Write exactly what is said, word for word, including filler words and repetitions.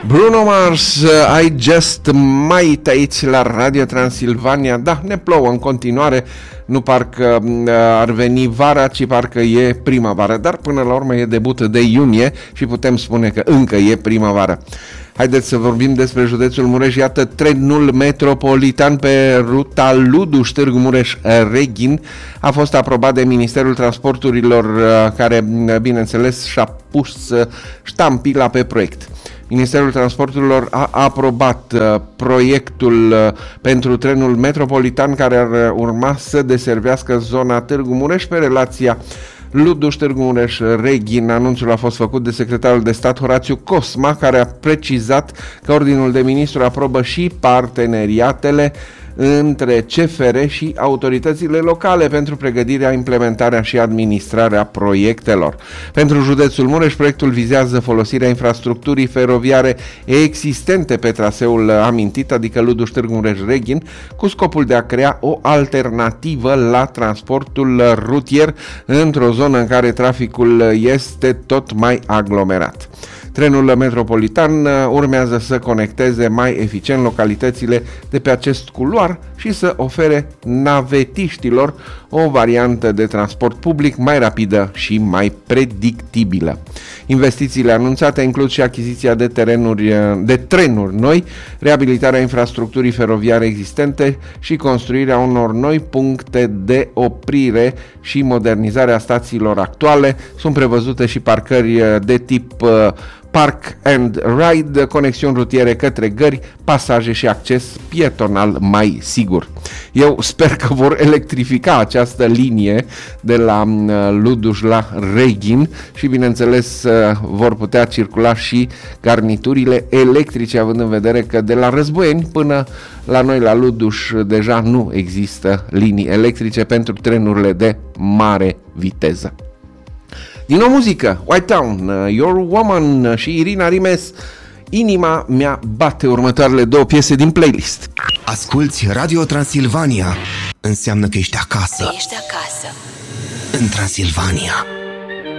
Bruno Mars, I Just Might aici la Radio Transilvania. Da, ne plouă în continuare. Nu parcă ar veni vara, ci parcă e primăvară. Dar până la urmă e debut de iunie și putem spune că încă e primăvară. Haideți să vorbim despre județul Mureș. Iată, trenul metropolitan pe ruta Luduș-Târgu Mureș-Reghin a fost aprobat de Ministerul Transporturilor, care, bineînțeles, și-a pus ștampila pe proiect. Ministerul Transporturilor a aprobat uh, proiectul uh, pentru trenul metropolitan care ar urma să deservească zona Târgu Mureș pe relația Luduș-Târgu Mureș-Reghin. Anunțul a fost făcut de secretarul de stat Horațiu Cosma, care a precizat că ordinul de ministru aprobă și parteneriatele între C F R și autoritățile locale pentru pregătirea, implementarea și administrarea proiectelor. Pentru județul Mureș, proiectul vizează folosirea infrastructurii feroviare existente pe traseul amintit, adică Luduș-Târgu Mureș-Reghin, cu scopul de a crea o alternativă la transportul rutier într-o zonă în care traficul este tot mai aglomerat. Trenul metropolitan urmează să conecteze mai eficient localitățile de pe acest culoar și să ofere navetiștilor o variantă de transport public mai rapidă și mai predictibilă. Investițiile anunțate includ și achiziția de terenuri, de trenuri noi, reabilitarea infrastructurii feroviare existente și construirea unor noi puncte de oprire și modernizarea stațiilor actuale. Sunt prevăzute și parcări de tip Park and Ride, conexiuni rutiere către gări, pasaje și acces pietonal mai sigur. Eu sper că vor electrifica această linie de la Luduș la Reghin și, bineînțeles, vor putea circula și garniturile electrice, având în vedere că de la Războieni până la noi la Luduș deja nu există linii electrice pentru trenurile de mare viteză. Din nou muzică, White Town, Your Woman și Irina Rimes, Inima mea bate, următoarele două piese din playlist. Asculți Radio Transilvania, înseamnă că ești acasă. Ești acasă. În Transilvania.